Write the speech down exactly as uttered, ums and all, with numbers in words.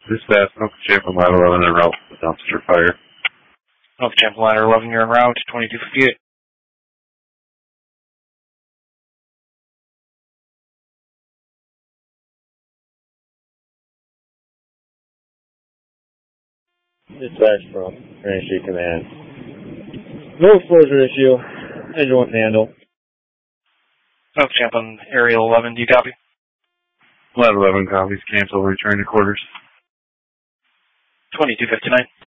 Dispatch, Uncle Champ on line eleven en route for dumpster fire. Uncle Champ on line eleven, you're en route, twenty-two fifty-eight. Dispatch from Grand Street Command. No exposure issue. Engine one handle. Uncle Champ on area eleven, do you copy? Line eleven copies, cancel, return to quarters. twenty-two fifty-nine.